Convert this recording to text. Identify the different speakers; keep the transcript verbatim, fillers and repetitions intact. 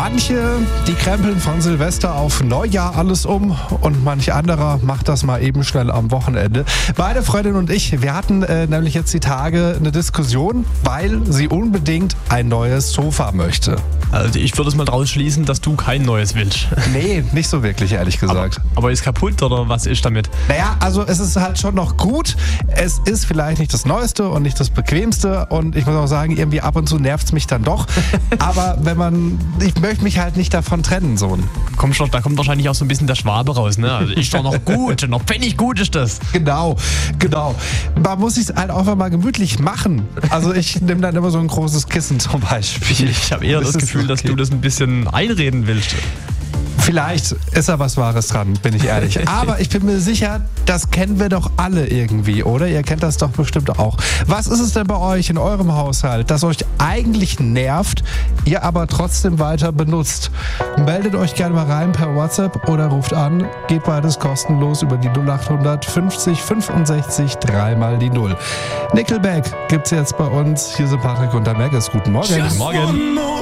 Speaker 1: Manche, die krempeln von Silvester auf Neujahr alles um und manch anderer macht das mal eben schnell am Wochenende. Meine Freundin und ich, wir hatten äh, nämlich jetzt die Tage eine Diskussion, weil sie unbedingt ein neues Sofa möchte.
Speaker 2: Also ich würde es mal draus schließen, dass du kein neues willst.
Speaker 1: Nee, nicht so wirklich, ehrlich gesagt.
Speaker 2: Aber, aber ist kaputt oder was ist damit?
Speaker 1: Naja, also es ist halt schon noch gut. Es ist vielleicht nicht das Neueste und nicht das Bequemste und ich muss auch sagen, irgendwie ab und zu nervt es mich dann doch. Aber wenn man, ich möchte mich halt nicht davon trennen, so.
Speaker 2: Komm schon, da kommt wahrscheinlich auch so ein bisschen der Schwabe raus, ne? Also ist doch noch gut, noch pfennig gut ist das.
Speaker 1: Genau, genau. Man muss es halt auch mal gemütlich machen. Also ich nehme dann immer so ein großes Kissen zum Beispiel.
Speaker 2: Ich habe eher das, das Gefühl, okay, dass du das ein bisschen einreden willst.
Speaker 1: Vielleicht ist da was Wahres dran, bin ich ehrlich. Aber ich bin mir sicher, das kennen wir doch alle irgendwie, oder? Ihr kennt das doch bestimmt auch. Was ist es denn bei euch in eurem Haushalt, das euch eigentlich nervt, ihr aber trotzdem weiter benutzt? Meldet euch gerne mal rein per WhatsApp oder ruft an. Geht beides kostenlos über die null acht fünfzig fünfundsechzig drei mal die null. Nickelback gibt's jetzt bei uns. Hier sind Patrick und der Maggis. Guten Morgen.
Speaker 2: Morgen.